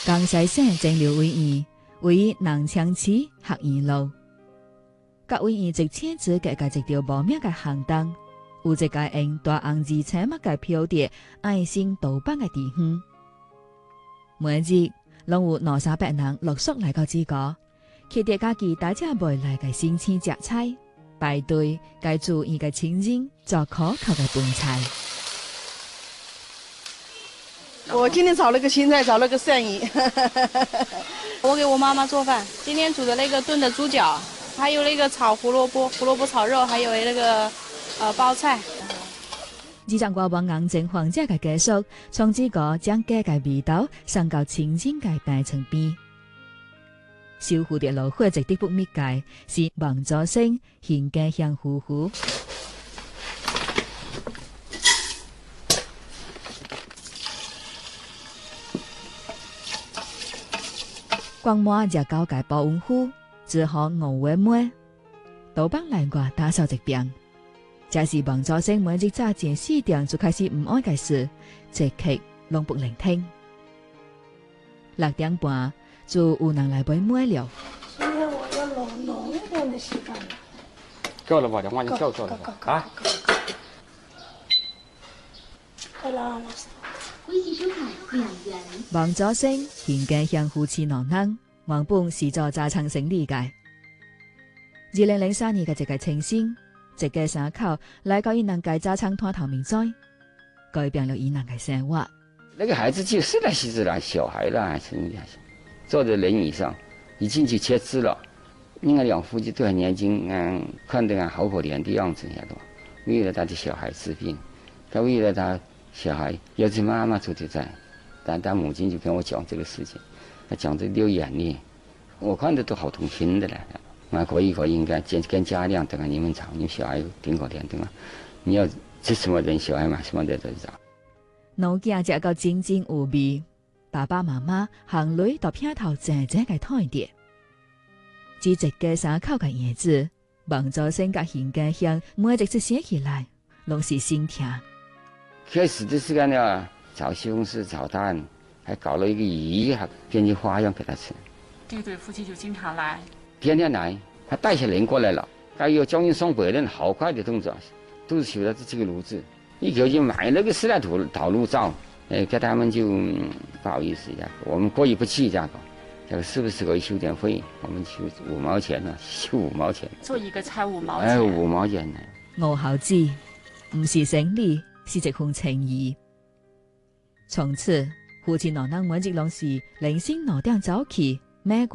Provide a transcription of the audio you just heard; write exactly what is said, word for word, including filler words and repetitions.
江西省郑州医院位于南昌市学院路。各医院直签字嘅嘅一条无名嘅行当，有一个用大红字青墨嘅标题爱心导板嘅地方。每日拢有两三百人陆续来到这个，期待家己大家未来嘅申请食菜，排队该注意嘅亲人做可口嘅饭菜。 我今天炒了个青菜，炒了个鳝鱼。 我给我妈妈做饭，今天煮的那个炖的猪脚，还有那个炒胡萝卜，胡萝卜炒肉，还有那个呃包菜。 二十多万硬净患者嘅家属，从这个将家嘅味道送到亲人嘅病床边。守护着炉火直的不灭界是王祖星、邢家祥夫妇。光满热高嘅保温壶，只好五月末，豆帮来我打扫一遍。这是王祖星每日早前四点就开始唔安嘅事，一刻拢不聆听。六点半就有人来买麦了。 今天我要浓浓一点的稀饭了。 够了吧？两碗就够够了啊！ 好了。 微信收看两元。 王祖星、邢家祥夫妻两人原本是做炸场生意嘅。二零零三年嘅一個清晨，一家三口來到伊人嘅炸場攤頭面栽，改變了伊人嘅生活。 那个孩子就是那些子啦，小孩啦，还是什么的，坐在轮椅上，已经去切肢了。另外两夫妻都很年轻，嗯，看得很好可怜的样子，晓得吧？为了他的小孩治病，他为了他小孩，要是妈妈住的在，但他母亲就跟我讲这个事情，他讲着流眼泪，我看着都好痛心的了。那可以可以应该跟跟家长等下你们吵，你们小孩挺可怜的嘛，你要是什么人，小孩嘛什么的都找。 老囝食到津津有味，爸爸妈妈行雷到片頭靜靜嘅台碟。只一家三口嘅兒子，王祖星甲邢家祥每日一醒起來，攏是心痛。 開始的時間呢，炒西紅柿、炒蛋，還搞了一個魚，還編輯花樣給他吃。 這對夫妻就經常來， 天天來，還帶些人過來了，還有將近上百人，好快的動作，都是修的這個爐子。一口就買那個十來土陶爐灶，呃，給他們就、嗯、不好意思呀，我們過意不去價格，這個是不是可以收點費？我們收五毛錢呢，收五毛錢。 做一個菜五毛錢。 哎，五毛錢呢。 我好知，唔是生理，是一份情誼。從此，夫妻兩人每日攏是凌晨兩點早起，買